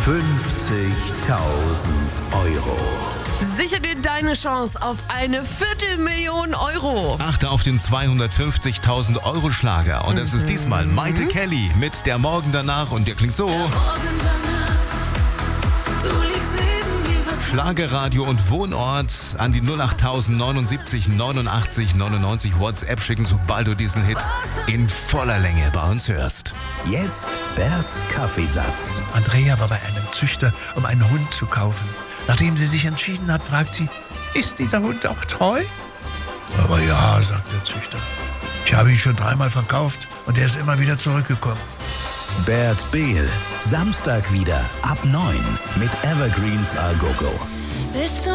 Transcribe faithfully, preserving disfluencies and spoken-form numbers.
fünfzigtausend Euro. Sicher dir deine Chance auf eine Viertelmillion Euro. Achte auf den zweihundertfünfzigtausend Euro Schlager. Und es ist diesmal Maite Kelly mit Der Morgen danach. Und der klingt so. Schlagerradio und Wohnort an die null acht tausend neunundsiebzig neunundachtzig neunundneunzig WhatsApp schicken, sobald du diesen Hit in voller Länge bei uns hörst. Jetzt Berts Kaffeesatz. Andrea war bei einem Züchter, um einen Hund zu kaufen. Nachdem sie sich entschieden hat, fragt sie, ist dieser Hund auch treu? Aber ja, sagt der Züchter. Ich habe ihn schon dreimal verkauft und er ist immer wieder zurückgekommen. Bert Behl, Samstag wieder ab neun mit Evergreens A Go Go.